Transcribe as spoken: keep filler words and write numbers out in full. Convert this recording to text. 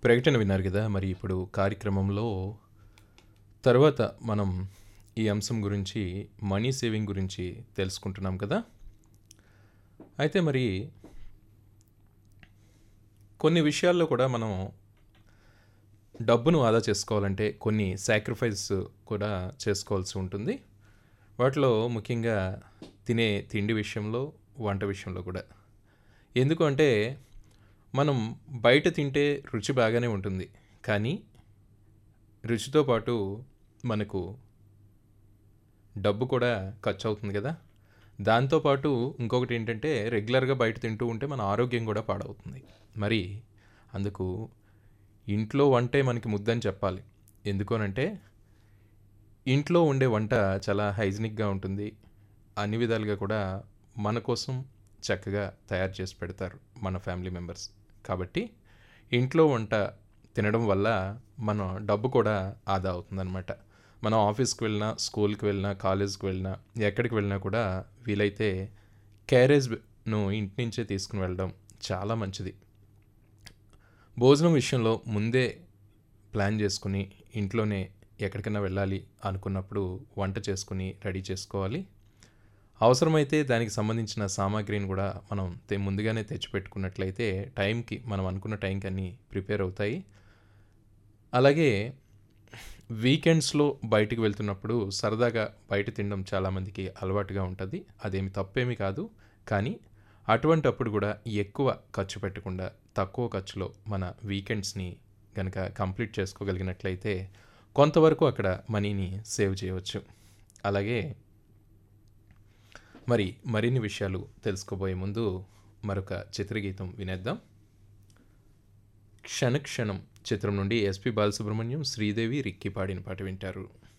ప్రకటన విన్నారు కదా! మరి ఇప్పుడు కార్యక్రమంలో తర్వాత మనం ఈ అంశం గురించి మనీ సేవింగ్ గురించి తెలుసుకుంటున్నాం కదా! అయితే మరి కొన్ని విషయాల్లో కూడా మనం డబ్బును ఆదా చేసుకోవాలంటే కొన్ని సాక్రిఫైస్ కూడా చేసుకోవాల్సి ఉంటుంది. వాటిలో ముఖ్యంగా తినే తిండి విషయంలో, వంట విషయంలో కూడా. ఎందుకు అంటే మనం బయట తింటే రుచి బాగానే ఉంటుంది. కానీ రుచితో పాటు మనకు డబ్బు కూడా ఖర్చు అవుతుంది కదా! దాంతోపాటు ఇంకొకటి ఏంటంటే రెగ్యులర్‌గా బయట తింటూ ఉంటే మన ఆరోగ్యం కూడా పాడవుతుంది. మరి అందుకు ఇంట్లో వంటే మనకి ముద్దని చెప్పాలి. ఎందుకు అనంటే ఇంట్లో ఉండే వంట చాలా హైజీనిక్‌గా ఉంటుంది. అన్ని విధాలుగా కూడా మన కోసం చక్కగా తయారు చేసి పెడతారు మన ఫ్యామిలీ మెంబర్స్. కాబట్టి ఇంట్లో వంట తినడం వల్ల మన డబ్బు కూడా ఆదా అవుతుందనమాట. మనం ఆఫీస్‌కి వెళ్ళినా, స్కూల్‌కి వెళ్ళినా, కాలేజ్‌కి వెళ్ళినా, ఎక్కడికి వెళ్ళినా కూడా వీలైతే క్యారేజ్‌ను ఇంటి నుంచే తీసుకుని వెళ్ళడం చాలా మంచిది. భోజనం విషయంలో ముందే ప్లాన్ చేసుకుని ఇంట్లోనే ఎక్కడికైనా వెళ్ళాలి అనుకున్నప్పుడు వంట చేసుకుని రెడీ చేసుకోవాలి. అవసరమైతే దానికి సంబంధించిన సామాగ్రిని కూడా మనం తె ముందుగానే తెచ్చిపెట్టుకున్నట్లయితే టైంకి మనం అనుకున్న టైంకి అన్నీ ప్రిపేర్ అవుతాయి. అలాగే వీకెండ్స్‌లో బయటికి వెళ్తున్నప్పుడు సరదాగా బయట తినడం చాలామందికి అలవాటుగా ఉంటుంది. అదేమి తప్పేమీ కాదు. కానీ అటువంటప్పుడు కూడా ఎక్కువ ఖర్చు పెట్టకుండా తక్కువ ఖర్చులో మన వీకెండ్స్‌ని గనక కంప్లీట్ చేసుకోగలిగినట్లయితే కొంతవరకు అక్కడ మనీని సేవ్ చేయవచ్చు. అలాగే మరి మరిన్ని విషయాలు తెలుసుకోబోయే ముందు మరొక చిత్రగీతం వినేద్దాం. 'క్షణక్షణం' చిత్రం నుండి ఎస్పి బాలసుబ్రహ్మణ్యం, శ్రీదేవి, రిక్కీ పాడిన పాట వింటారు.